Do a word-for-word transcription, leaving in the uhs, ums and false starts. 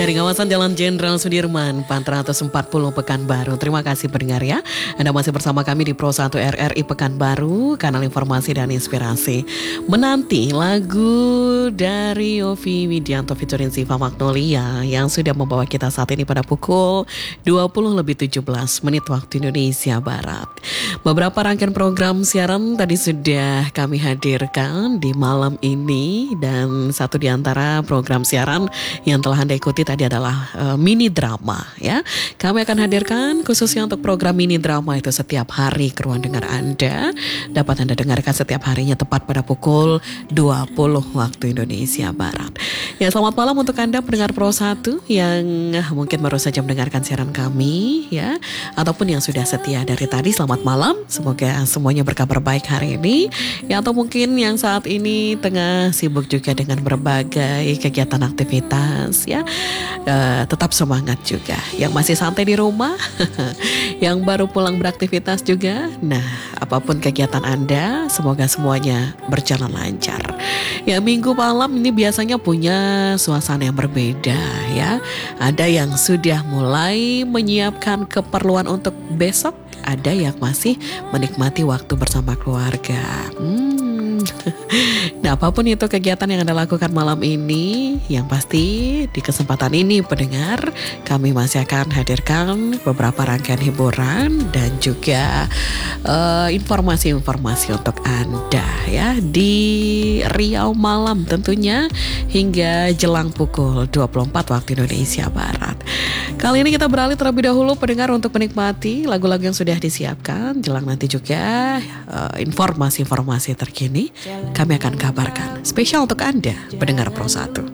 Dari kawasan Jalan Jenderal Sudirman, empat ratus empat puluh Pekanbaru. Terima kasih pendengar ya. Anda masih bersama kami di Pro satu R R I Pekanbaru, kanal informasi dan inspirasi. Menanti lagu dari Yovie Widianto featuring Ziva Magnolia yang sudah membawa kita saat ini pada pukul dua puluh lebih tujuh belas menit waktu Indonesia Barat. Beberapa rangkaian program siaran tadi sudah kami hadirkan di malam ini, dan satu di antara program siaran yang telah Anda ikuti tadi adalah uh, mini drama ya. Kami akan hadirkan khususnya untuk program mini drama itu setiap hari ke ruang dengar Anda. Dapat Anda dengarkan setiap harinya tepat pada pukul dua puluh waktu Indonesia Barat. Ya, selamat malam untuk Anda pendengar Pro satu yang mungkin baru saja mendengarkan siaran kami ya, ataupun yang sudah setia dari tadi, selamat malam. Semoga semuanya berkabar baik hari ini. Ya, atau mungkin yang saat ini tengah sibuk juga dengan berbagai kegiatan aktivitas ya. Uh, tetap semangat juga. Yang masih santai di rumah, yang baru pulang beraktivitas juga. Nah, apapun kegiatan Anda, semoga semuanya berjalan lancar. Ya, minggu malam ini biasanya punya suasana yang berbeda ya. Ada yang sudah mulai menyiapkan keperluan untuk besok, ada yang masih menikmati waktu bersama keluarga. Hmm. Nah, apapun itu kegiatan yang Anda lakukan malam ini, yang pasti di kesempatan ini pendengar, kami masih akan hadirkan beberapa rangkaian hiburan dan juga uh, informasi-informasi untuk Anda ya di Riau Malam tentunya hingga jelang pukul dua puluh empat waktu Indonesia Barat. Kali ini kita beralih terlebih dahulu pendengar untuk menikmati lagu-lagu yang sudah disiapkan. Jelang nanti juga uh, informasi-informasi terkini kami akan kabarkan spesial untuk Anda pendengar Pro satu.